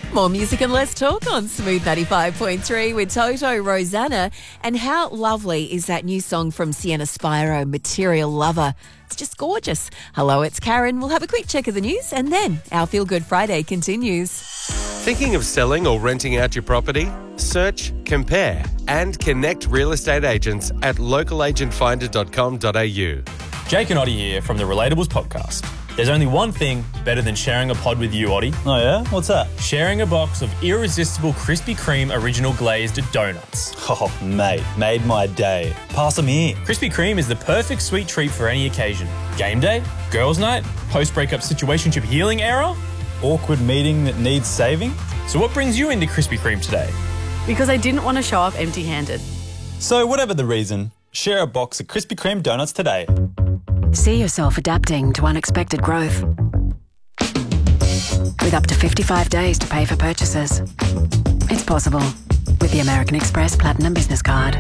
More music and less talk on Smooth 95.3 with Toto, Rosanna. And how lovely is that new song from Sienna Spiro, Material Lover? It's just gorgeous. Hello, it's Karen. We'll have a quick check of the news and then our Feel Good Friday continues. Thinking of selling or renting out your property? Search, compare and connect real estate agents at localagentfinder.com.au. Jake and Oddie here from the Relatables podcast. There's only one thing better than sharing a pod with you, Oddie. Oh yeah? What's that? Sharing a box of irresistible Krispy Kreme original glazed donuts. Oh, mate, made my day. Pass them here. Krispy Kreme is the perfect sweet treat for any occasion. Game day, girls' night, post-breakup situationship healing era. Awkward meeting that needs saving? So what brings you into Krispy Kreme today? Because I didn't want to show up empty-handed. So whatever the reason, share a box of Krispy Kreme donuts today. See yourself adapting to unexpected growth. With up to 55 days to pay for purchases. It's possible with the American Express Platinum Business Card.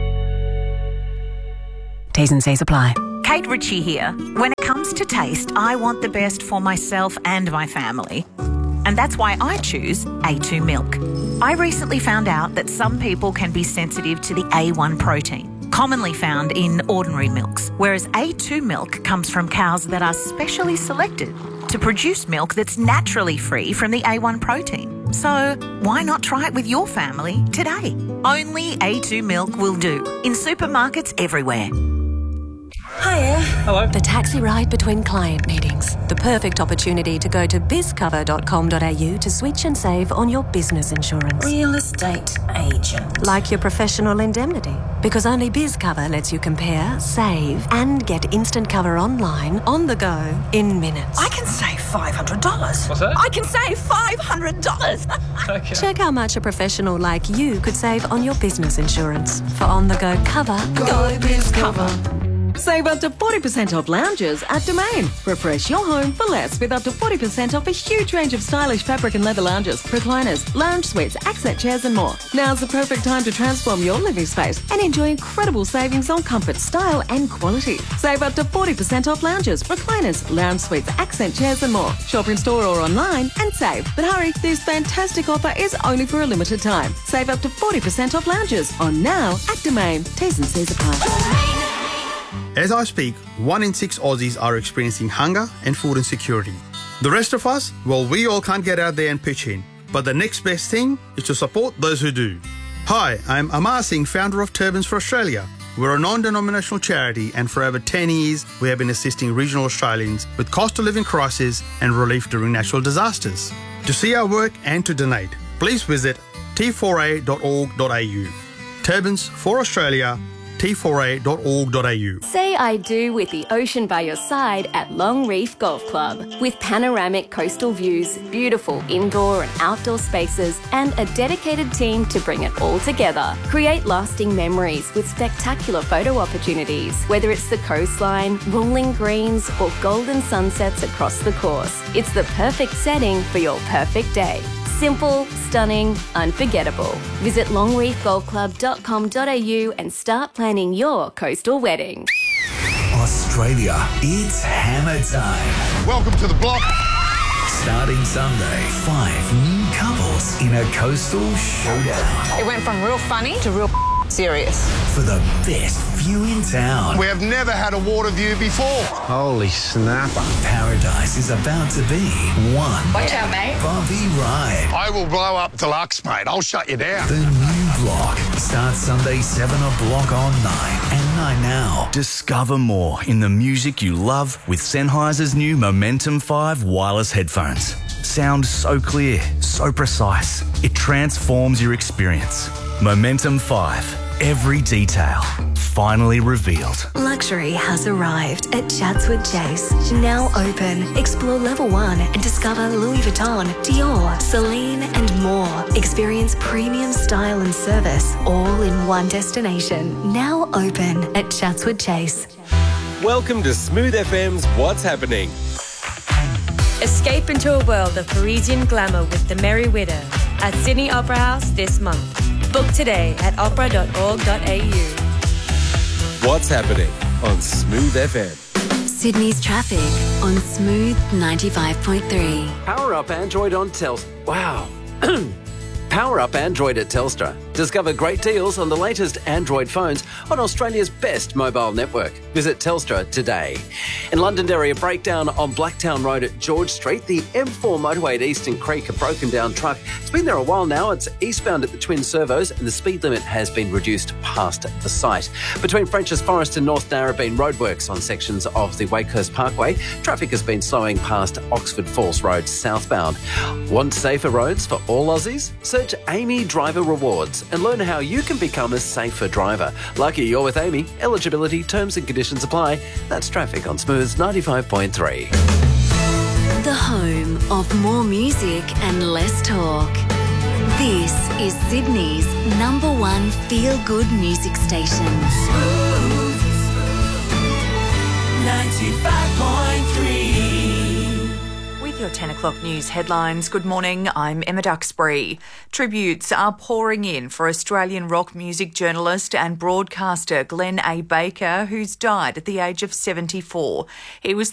T's and C's apply. Kate Ritchie here. When it comes to taste, I want the best for myself and my family. And that's why I choose A2 milk. I recently found out that some people can be sensitive to the A1 protein, commonly found in ordinary milks, whereas A2 milk comes from cows that are specially selected to produce milk that's naturally free from the A1 protein. So why not try it with your family today? Only A2 milk will do in supermarkets everywhere. Hiya. Hello. The taxi ride between client meetings. The perfect opportunity to go to bizcover.com.au to switch and save on your business insurance. Real estate agent. Like your professional indemnity. Because only BizCover lets you compare, save, and get instant cover online, on the go, in minutes. I can save $500. What's that? I can save $500. Okay. Check how much a professional like you could save on your business insurance. For on-the-go cover, Go BizCover. Save up to 40% off lounges at Domain. Refresh your home for less with up to 40% off a huge range of stylish fabric and leather lounges, recliners, lounge suites, accent chairs and more. Now's the perfect time to transform your living space and enjoy incredible savings on comfort, style and quality. Save up to 40% off lounges, recliners, lounge suites, accent chairs and more. Shop in store or online and save. But hurry, this fantastic offer is only for a limited time. Save up to 40% off lounges on now at Domain. T's and C's apply. As I speak, 1 in 6 Aussies are experiencing hunger and food insecurity. The rest of us, well, we all can't get out there and pitch in. But the next best thing is to support those who do. Hi, I'm Amar Singh, founder of Turbans for Australia. We're a non-denominational charity and for over 10 years we have been assisting regional Australians with cost of living crisis and relief during natural disasters. To see our work and to donate, please visit t4a.org.au. Turbans for Australia, t4a.org.au. Say I do with the ocean by your side at Long Reef Golf Club. With panoramic coastal views, beautiful indoor and outdoor spaces, and a dedicated team to bring it all together. Create lasting memories with spectacular photo opportunities, whether it's the coastline, rolling greens, or golden sunsets across the course. It's the perfect setting for your perfect day. Simple, stunning, unforgettable. Visit longreefgolfclub.com.au and start planning your coastal wedding. Australia, it's hammer time. Welcome to the block. Starting Sunday, 5 new couples in a coastal showdown. It went from real funny to real serious. For the best view in town. We have never had a water view before. Holy snapper. Paradise is about to be one. Watch out, mate. Bumpy ride. I will blow up deluxe, mate. I'll shut you down. The new block starts Sunday 7 o'clock on 9 and 9 now. Discover more in the music you love with Sennheiser's new Momentum 5 wireless headphones. Sound so clear, so precise. It transforms your experience. Momentum 5. Every detail finally revealed. Luxury has arrived at Chatswood Chase. Now open. Explore level 1 and discover Louis Vuitton, Dior, Celine and more. Experience premium style and service all in one destination. Now open at Chatswood Chase. Welcome to Smooth FM's What's Happening. Escape into a world of Parisian glamour with The Merry Widow at Sydney Opera House this month. Book today at opera.org.au. What's Happening on Smooth FM. Sydney's traffic on Smooth 95.3. Power up Android on Telstra. Wow, Power up Android at Telstra. Discover great deals on the latest Android phones on Australia's best mobile network. Visit Telstra today. In Londonderry, a breakdown on Blacktown Road at George Street. The M4 motorway at Eastern Creek, a broken down truck. It's been there a while now. It's eastbound at the Twin Servos and the speed limit has been reduced past the site. Between Frenchs Forest and North Narrabeen, roadworks on sections of the Wakehurst Parkway. Traffic has been slowing past Oxford Falls Road southbound. Want safer roads for all Aussies? Search Amy Driver Rewards and learn how you can become a safer driver. Lucky you're with Amy. Eligibility, terms and conditions apply. That's traffic on Smooths 95.3. The home of more music and less talk. This is Sydney's #1 feel-good music station. 95.3. With your 10 o'clock news headlines, good morning, I'm Emma Duxbury. Tributes are pouring in for Australian rock music journalist and broadcaster Glenn A. Baker, who's died at the age of 74. He was